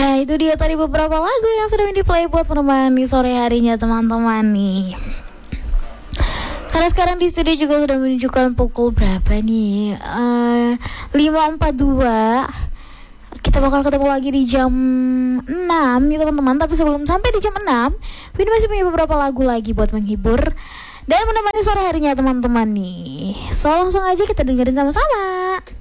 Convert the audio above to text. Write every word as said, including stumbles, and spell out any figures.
Nah itu dia tadi beberapa lagu yang sudah di play buat menemani sore harinya teman-teman nih. Karena sekarang di studio juga sudah menunjukkan pukul berapa nih, uh, lima empat puluh dua. Kita bakal ketemu lagi di jam enam nih teman-teman. Tapi sebelum sampai di jam enam, Win masih punya beberapa lagu lagi buat menghibur dan menemani sore harinya teman-teman nih. So langsung aja kita dengerin sama-sama.